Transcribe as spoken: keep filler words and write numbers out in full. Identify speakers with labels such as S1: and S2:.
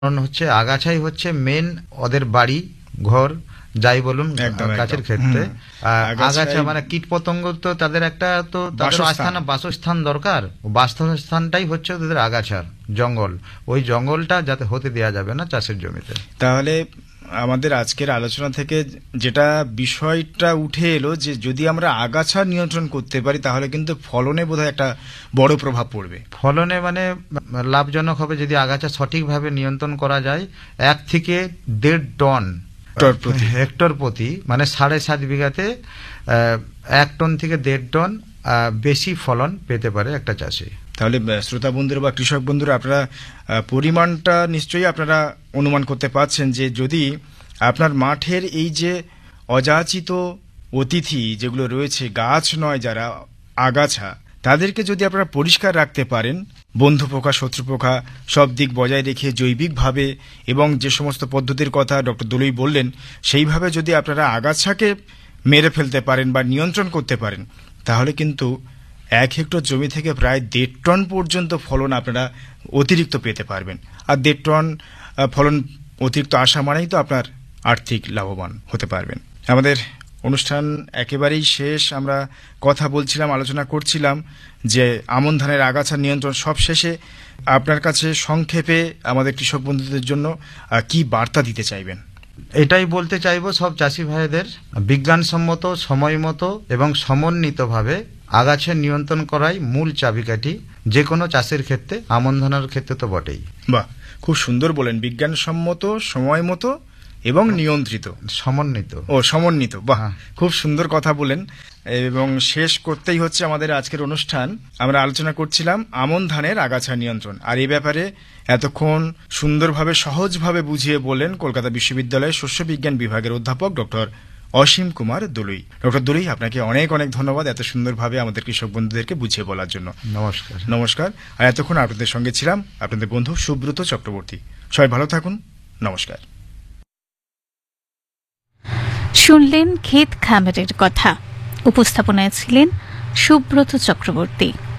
S1: কারণ হচ্ছে আগাছাই হচ্ছে মেন ওদের বাড়ি ঘর যাই বলুন গাছের ক্ষেত্রে। আগাছা মানে কীট পতঙ্গ তো তাদের একটা তো তাদের আস্থান বাসস্থান দরকার, বাসস্থানটাই হচ্ছে তাদের আগাছার জঙ্গল। ওই জঙ্গলটা যাতে হতে দেওয়া যাবে না চাষের জমিতে।
S2: তাহলে আমাদের আজকের আলোচনা থেকে যেটা বিষয়টা উঠে এলো যে যদি আমরা আগাছা নিয়ন্ত্রণ করতে পারি তাহলে কিন্তু ফলনে বোধহয় একটা বড় প্রভাব পড়বে।
S1: ফলনে মানে লাভজনক হবে যদি আগাছা সঠিকভাবে নিয়ন্ত্রণ করা যায়। এক থেকে দেড় টন হেক্টর প্রতি মানে সাড়ে সাত বিঘাতে এক টন থেকে দেড় টন বেশি ফলন পেতে পারে একটা চাষি।
S2: তাহলে শ্রোতা বন্ধুরা বা কৃষক বন্ধুরা আপনারা পরিমাণটা নিশ্চয়ই আপনারা অনুমান করতে পারছেন যে যদি আপনার মাঠের এই যে অযাচিত অতিথি যেগুলো রয়েছে গাছ নয় যারা আগাছা, তাদেরকে যদি আপনারা পরিষ্কার রাখতে পারেন, বন্ধু পোকা শত্রু পোকা সব দিক বজায় রেখে জৈবিকভাবে এবং যে সমস্ত পদ্ধতির কথা ডক্টর দলুই বললেন সেইভাবে যদি আপনারা আগাছাকে মেরে ফেলতে পারেন বা নিয়ন্ত্রণ করতে পারেন তাহলে কিন্তু এক হেক্টর জমি থেকে প্রায় দেড় টন পর্যন্ত ফলন আপনারা অতিরিক্ত পেতে পারবেন। আর দেড় টন ফলন অতিরিক্ত আসা মানেই তো আপনার আর্থিক লাভবান হতে পারবেন। আমাদের অনুষ্ঠান একেবারেই শেষ। আমরা কথা বলছিলাম, আলোচনা করছিলাম যে আমন ধানের আগাছা নিয়ন্ত্রণ। সব শেষে আপনার কাছে সংক্ষেপে আমাদের কৃষক বন্ধুদের জন্য কি বার্তা দিতে চাইবেন?
S1: এটাই বলতে চাইব সব চাষি ভাইদের, বিজ্ঞানসম্মত সময় মতো এবং সমন্বিতভাবে আগাছা নিয়ন্ত্রণ করাই মূল চাবিকাঠি যে কোনো চাষের ক্ষেত্রে, আমন ধানের ক্ষেত্রে তো বটেই।
S2: বাহ, খুব সুন্দর বলেন, বিজ্ঞানসম্মত সময় মতো এবং নিয়ন্ত্রিত
S1: সমন্বিত
S2: ও সমন্বিত বাহ, খুব সুন্দর কথা বলেন। এবং শেষ করতেই হচ্ছে আমাদের আজকের অনুষ্ঠান। আমরা আলোচনা করছিলাম আমন ধানের আগাছা নিয়ন্ত্রণ, আর এই ব্যাপারে এতক্ষণ সুন্দরভাবে সহজভাবে বুঝিয়ে বললেন কলকাতা বিশ্ববিদ্যালয়ের শস্য বিজ্ঞান বিভাগের অধ্যাপক ডক্টর অসীম কুমার দলুই। ডক্টর দলুই, আপনাকে অনেক অনেক ধন্যবাদ এত সুন্দরভাবে আমাদের কৃষক বন্ধুদেরকে বুঝিয়ে বলার জন্য।
S1: নমস্কার।
S2: নমস্কার। আর এতক্ষণ আপনাদের সঙ্গে ছিলাম আপনাদের বন্ধু সুব্রত চক্রবর্তী। সবাই ভালো থাকুন, নমস্কার।
S3: শুনলেন ক্ষেত খামারের কথা, উপস্থাপনায় ছিলেন সুব্রত চক্রবর্তী।